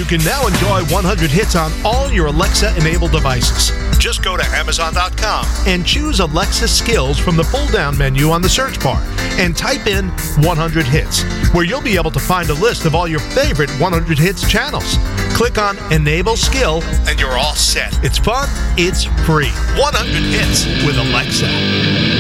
You can now enjoy 100 hits on all your Alexa-enabled devices. Just go to Amazon.com and choose Alexa Skills from the pull-down menu on the search bar and type in 100 hits, where you'll be able to find a list of all your favorite 100 hits channels. Click on Enable Skill and you're all set. It's fun, it's free. 100 hits with Alexa.